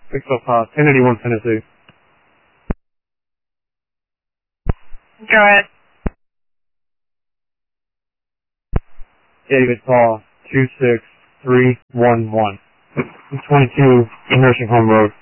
Picks up 1081 Tennessee. Go ahead. David Paul, 26311. 22 Nursing Home Road.